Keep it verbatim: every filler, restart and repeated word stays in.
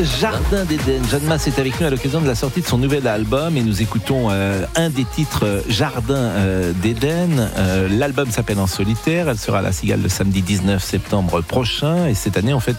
Jardin d'Éden. Jeanne Masse est avec nous à l'occasion de la sortie de son nouvel album et nous écoutons euh, un des titres euh, Jardin euh, d'Éden. Euh, l'album s'appelle En solitaire. Elle sera à la Cigale le samedi dix-neuf septembre prochain et cette année on fête